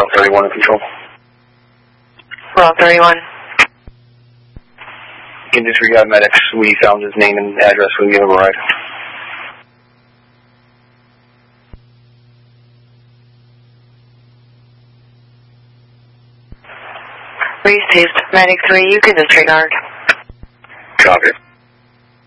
Route 31 in control. Route 31. You can disregard medics. We found his name and address when we override. Received. Medic 3, you can disregard. Copy.